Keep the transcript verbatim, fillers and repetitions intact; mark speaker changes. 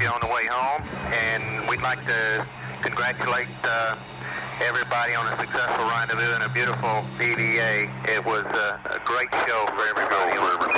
Speaker 1: on the way home, and we'd like to congratulate uh, everybody on a successful rendezvous and a beautiful P D A. It was a, a great show for everybody.